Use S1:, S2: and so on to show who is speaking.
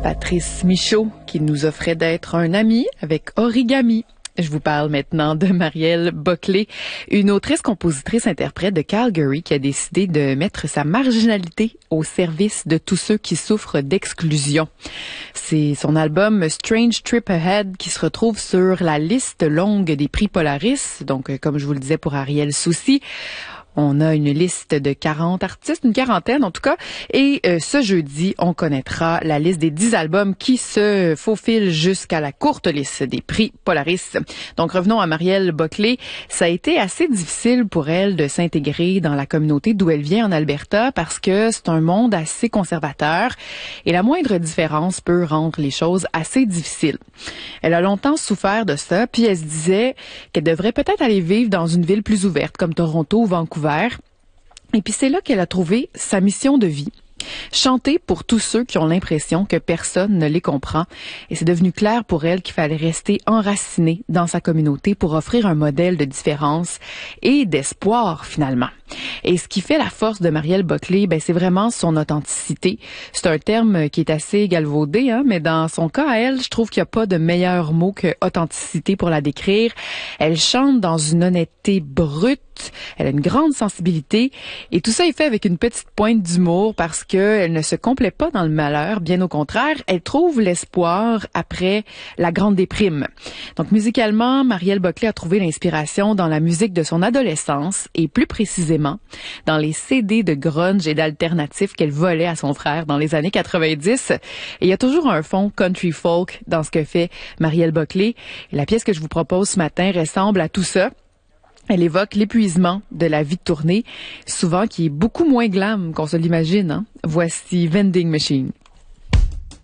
S1: Patrice Michaud qui nous offrait d'être un ami avec Origami. Je vous parle maintenant de Marielle Boclé, une autrice-compositrice-interprète de Calgary qui a décidé de mettre sa marginalité au service de tous ceux qui souffrent d'exclusion. C'est son album Strange Trip Ahead qui se retrouve sur la liste longue des prix Polaris. Donc, comme je vous le disais pour Ariel Soucy, on a une liste de 40 artistes, une quarantaine en tout cas. Et ce jeudi, on connaîtra la liste des 10 albums qui se faufilent jusqu'à la courte liste des prix Polaris. Donc revenons à Marielle Boclé. Ça a été assez difficile pour elle de s'intégrer dans la communauté d'où elle vient en Alberta parce que c'est un monde assez conservateur et la moindre différence peut rendre les choses assez difficiles. Elle a longtemps souffert de ça, puis elle se disait qu'elle devrait peut-être aller vivre dans une ville plus ouverte comme Toronto ou Vancouver. Et puis c'est là qu'elle a trouvé sa mission de vie. Chanter pour tous ceux qui ont l'impression que personne ne les comprend. Et c'est devenu clair pour elle qu'il fallait rester enracinée dans sa communauté pour offrir un modèle de différence et d'espoir finalement. Et ce qui fait la force de Marielle Boclé, c'est vraiment son authenticité. C'est un terme qui est assez galvaudé, mais dans son cas à elle, je trouve qu'il n'y a pas de meilleur mot que authenticité pour la décrire. Elle chante dans une honnêteté brute, elle a une grande sensibilité et tout ça est fait avec une petite pointe d'humour parce qu'elle ne se complaît pas dans le malheur, bien au contraire, elle trouve l'espoir après la grande déprime. Donc musicalement, Marielle Boclé a trouvé l'inspiration dans la musique de son adolescence et plus précisément dans les CD de grunge et d'alternatif qu'elle volait à son frère dans les années 90. Et il y a toujours un fond country folk dans ce que fait Marielle Boclé. Et la pièce que je vous propose ce matin ressemble à tout ça. Elle évoque l'épuisement de la vie de tournée, souvent qui est beaucoup moins glam qu'on se l'imagine. Voici Vending Machine.